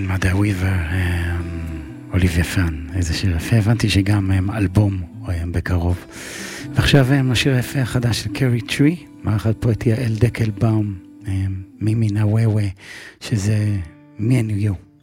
כן, מדה וויבר, אוליביה פן, איזה שיר יפה, הבנתי שגם אלבום בקרוב. ועכשיו השיר היפה החדש של קרי טרי, מערכת פואטי יעל דקלבאום, מימי נאווה, שזה Me and You.